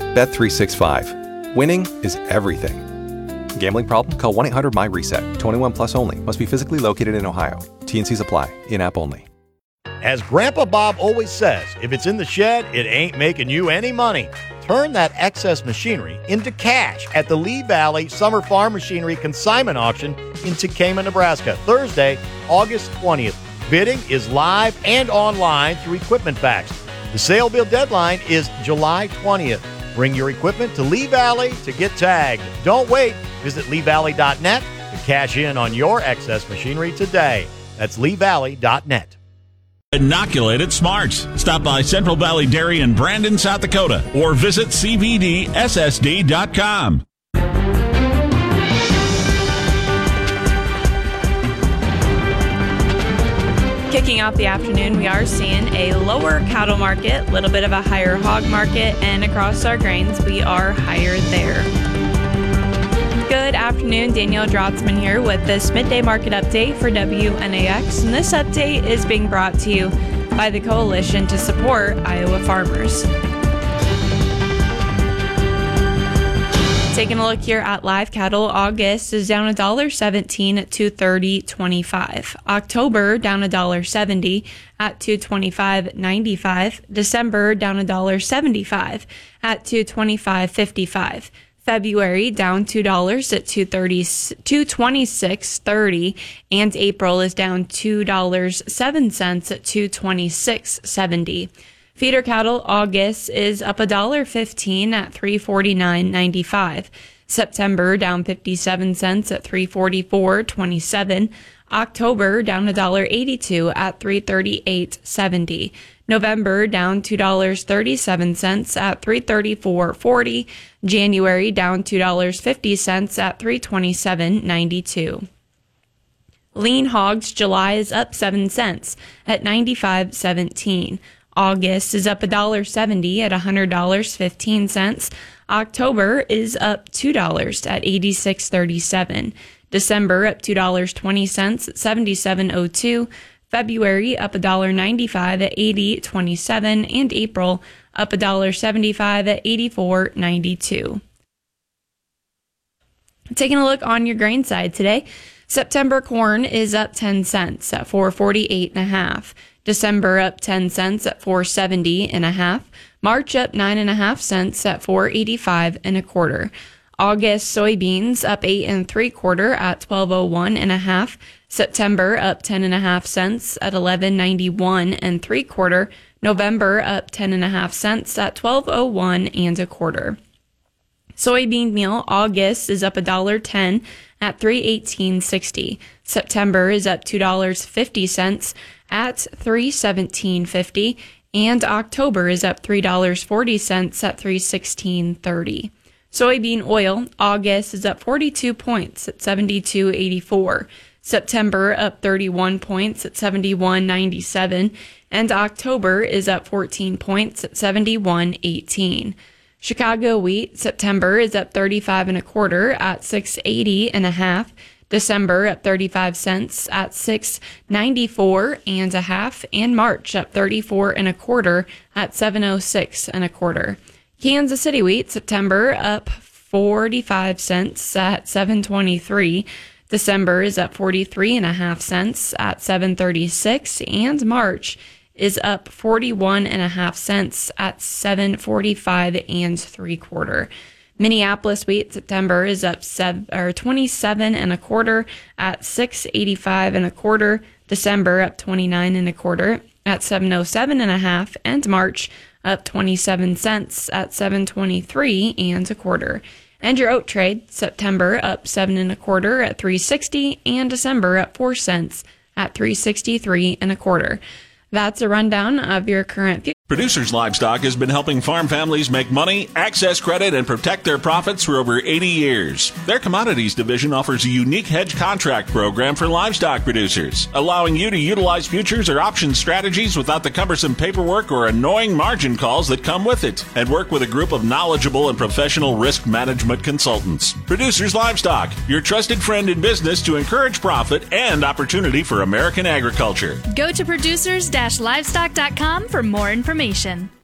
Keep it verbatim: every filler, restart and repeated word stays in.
Bet three sixty-five. Winning is everything. Gambling problem? Call one eight hundred my reset. twenty-one plus only. Must be physically located in Ohio. T and C's apply. In-app only. As Grandpa Bob always says, if it's in the shed, it ain't making you any money. Turn that excess machinery into cash at the Lee Valley Summer Farm Machinery Consignment Auction in Tekamah, Nebraska, Thursday, August twentieth. Bidding is live and online through Equipment Facts. The sale bid deadline is July twentieth. Bring your equipment to Lee Valley to get tagged. Don't wait. Visit lee valley dot net to cash in on your excess machinery today. That's lee valley dot net. Inoculated smarts. Stop by Central Valley Dairy in Brandon, South Dakota, or visit c v d s s d dot com. Kicking off the afternoon, we are seeing a lower cattle market, a little bit of a higher hog market, and across our grains, we are higher there. Good afternoon, Danielle Drotzman here with this midday market update for W N A X, and this update is being brought to you by the Coalition to Support Iowa Farmers. Taking a look here at live cattle, August is down one dollar seventeen at two thirty twenty-five. October down one dollar seventy at two twenty-five ninety-five. December down one dollar seventy-five at two twenty-five fifty-five. February down two dollars at two twenty-six thirty, and April is down two dollars and seven cents at two twenty-six seventy. Feeder cattle, August is up one dollar fifteen at three forty-nine ninety-five. September down fifty-seven cents at three forty-four twenty-seven. October down one dollar eighty-two at three thirty-eight seventy. November down two dollars and thirty-seven cents at three thirty-four forty. January down two dollars and fifty cents at three twenty-seven ninety-two. Lean hogs, July is up seven cents at ninety-five seventeen. August is up one dollar seventy at one hundred dollars and fifteen cents. October is up two dollars at eighty-six thirty-seven. December up two dollars and twenty cents at seventy-seven oh two. February up one dollar ninety-five at eighty twenty-seven, and April up one dollar seventy-five at eighty-four ninety-two. Taking a look on your grain side today, September corn is up ten cents at four forty-eight and a half. December up ten cents at four seventy and a half. March up nine and a half cents at four eighty-five and a quarter. August soybeans up eight and three quarter at twelve oh one and a half. September up ten and a half cents at eleven ninety-one and three quarter. November up ten and a half cents at twelve oh one and a quarter. Soybean meal, August is up a dollar ten at three eighteen sixty. September is up two dollars and fifty cents at three seventeen fifty, and October is up three dollars and forty cents at three sixteen thirty. Soybean oil, August is up forty-two points at seventy-two eighty-four. September up thirty-one points at seventy-one ninety-seven, and October is up fourteen points at seventy-one eighteen. Chicago wheat, September is up thirty-five and a quarter at six eighty and a half. December up thirty-five cents at six ninety-four and a half, and March up thirty-four and a quarter at seven oh six and a quarter. Kansas City wheat, September up forty-five cents at seven twenty-three. December is up forty-three and a half cents at seven thirty-six, and March is up forty-one and a half cents at seven forty-five and three quarter. Minneapolis wheat, September is up seven, or twenty-seven and a quarter at six eighty-five and a quarter. December up twenty-nine and a quarter at seven oh seven and a half, and March up twenty-seven cents at seven twenty-three and a quarter. And your oat trade, September up seven and a quarter at three sixty, and December up four cents at three sixty-three and a quarter. That's a rundown of your current future. Producers Livestock has been helping farm families make money, access credit, and protect their profits for over eighty years. Their commodities division offers a unique hedge contract program for livestock producers, allowing you to utilize futures or option strategies without the cumbersome paperwork or annoying margin calls that come with it, and work with a group of knowledgeable and professional risk management consultants. Producers Livestock, your trusted friend in business to encourage profit and opportunity for American agriculture. Go to producers dash livestock dot com for more information.